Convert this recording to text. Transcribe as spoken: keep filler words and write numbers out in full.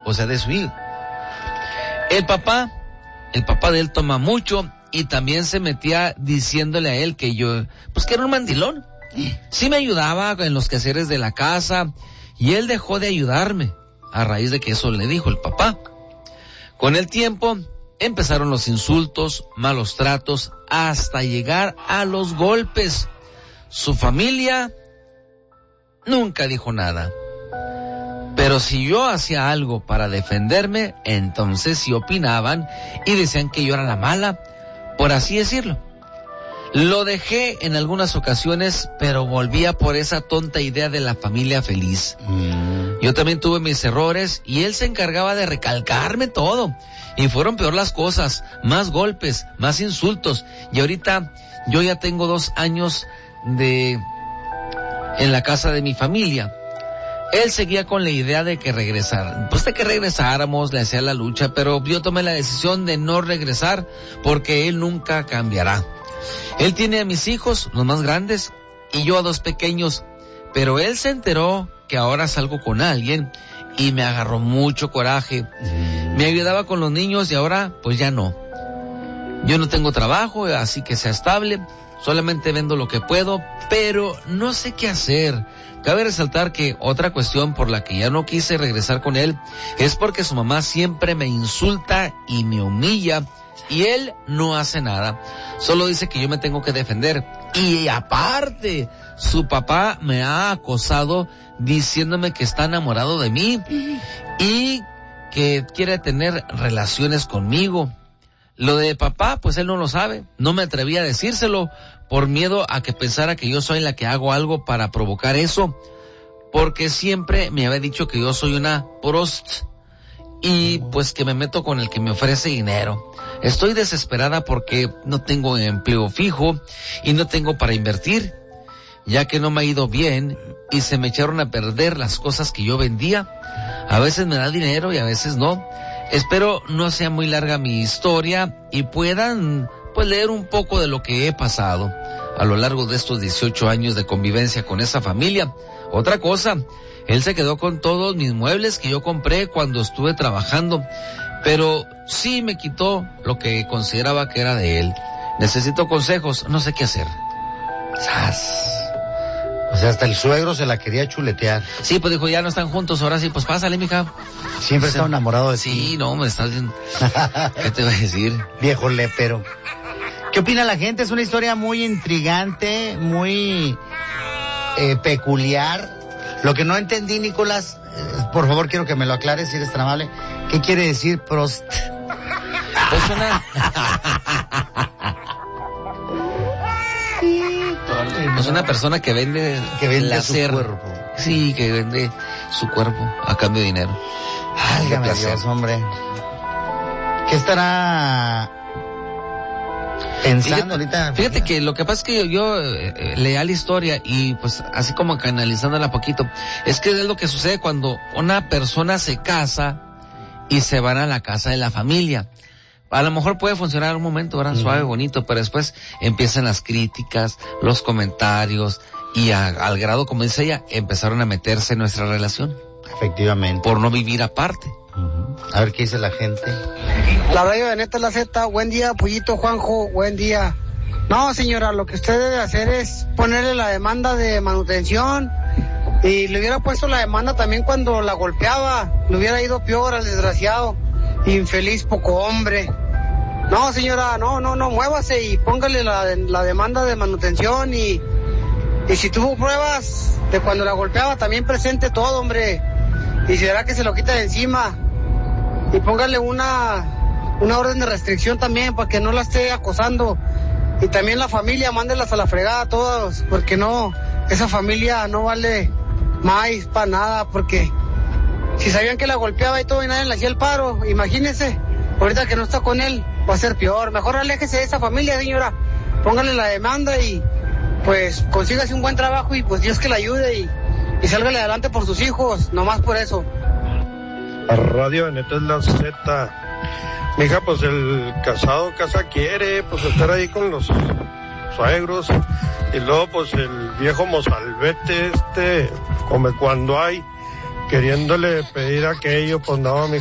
o sea, de su hijo. El papá, el papá de él toma mucho y también se metía diciéndole a él que yo, pues que era un mandilón. Sí me ayudaba en los quehaceres de la casa y él dejó de ayudarme a raíz de que eso le dijo el papá. Con el tiempo empezaron los insultos, malos tratos, hasta llegar a los golpes. Su familia nunca dijo nada. Pero si yo hacía algo para defenderme, entonces sí opinaban y decían que yo era la mala, por así decirlo. Lo dejé en algunas ocasiones, pero volvía por esa tonta idea de la familia feliz. Mm. Yo también tuve mis errores y él se encargaba de recalcarme todo. Y fueron peor las cosas, más golpes, más insultos. Y ahorita yo ya tengo dos años de en la casa de mi familia. Él seguía con la idea de que regresar, pues de que regresáramos, le hacía la lucha, pero yo tomé la decisión de no regresar porque él nunca cambiará. Él tiene a mis hijos, los más grandes, y yo a dos pequeños, pero él se enteró que ahora salgo con alguien y me agarró mucho coraje. Mm. Me ayudaba con los niños y ahora pues ya no. Yo no tengo trabajo, así que sea estable, solamente vendo lo que puedo, pero no sé qué hacer. Cabe resaltar que otra cuestión por la que ya no quise regresar con él es porque su mamá siempre me insulta y me humilla y él no hace nada. Solo dice que yo me tengo que defender. Y aparte, su papá me ha acosado diciéndome que está enamorado de mí y que quiere tener relaciones conmigo. Lo de papá, pues él no lo sabe. No me atreví a decírselo por miedo a que pensara que yo soy la que hago algo para provocar eso, porque siempre me había dicho que yo soy una prost y pues que me meto con el que me ofrece dinero. Estoy desesperada porque no tengo empleo fijo y no tengo para invertir, ya que no me ha ido bien y se me echaron a perder las cosas que yo vendía. A veces me da dinero y a veces no. Espero no sea muy larga mi historia y puedan pues leer un poco de lo que he pasado a lo largo de estos dieciocho años de convivencia con esa familia. Otra cosa, él se quedó con todos mis muebles que yo compré cuando estuve trabajando, pero sí me quitó lo que consideraba que era de él. Necesito consejos, no sé qué hacer. ¡Sas! O sea, hasta el suegro se la quería chuletear. Sí, pues dijo, ya no están juntos, ahora sí, pues pásale, mija. Siempre o sea, estaba enamorado de sí, ti. Sí, no, me estás bien. ¿Qué te voy a decir? Viejo lépero. ¿Qué opina la gente? Es una historia muy intrigante, muy eh, peculiar. Lo que no entendí, Nicolás, eh, por favor quiero que me lo aclares si eres tan amable. ¿Qué quiere decir prost? Pues una... Es una persona que vende, que vende placer. Su cuerpo. Sí, que vende su cuerpo a cambio de dinero. Válgame Dios, hombre. ¿Qué estará pensando fíjate, ahorita? Fíjate que lo que pasa es que yo, yo eh, leía la historia y pues así como canalizándola poquito, es que es lo que sucede cuando una persona se casa y se van a la casa de la familia. A lo mejor puede funcionar un momento, ¿verdad? Uh-huh. Suave, bonito, pero después empiezan las críticas, los comentarios y a, al grado, como dice ella, empezaron a meterse en nuestra relación. Efectivamente. Por no vivir aparte. Uh-huh. A ver qué dice la gente. La radio de Neta La Z, buen día, Pollito Juanjo, buen día. No, señora, lo que usted debe hacer es ponerle la demanda de manutención y le hubiera puesto la demanda también cuando la golpeaba, le hubiera ido peor al desgraciado. Infeliz poco hombre. No, señora, no, no, no, muévase y póngale la, la demanda de manutención y, y si tuvo pruebas de cuando la golpeaba, también presente todo, hombre. Y si verá que se lo quita de encima. Y póngale una, una orden de restricción también para que no la esté acosando. Y también la familia, mándelas a la fregada a todos, porque no, esa familia no vale más para nada, porque si sabían que la golpeaba y todo y nadie le hacía el paro, imagínense, ahorita que no está con él, va a ser peor. Mejor aléjese de esa familia, señora. Póngale la demanda y pues consígase un buen trabajo y pues Dios que la ayude y, y sálgale adelante por sus hijos, nomás por eso. La radio de Neta es la Z. Mija, pues el casado casa quiere, pues estar ahí con los suegros y luego pues el viejo mozalbete este come cuando hay, queriéndole pedir aquello, pues no, mi